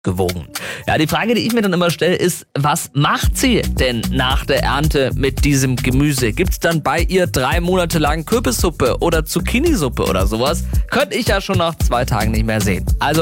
gewogen. Ja, die Frage, die ich mir dann immer stelle, ist, was macht sie denn nach der Ernte mit diesem Gemüse? Gibt's dann bei ihr 3 Monate lang Kürbissuppe oder Zucchini-Suppe oder sowas? Könnte ich ja schon nach 2 Tagen nicht mehr sehen. Also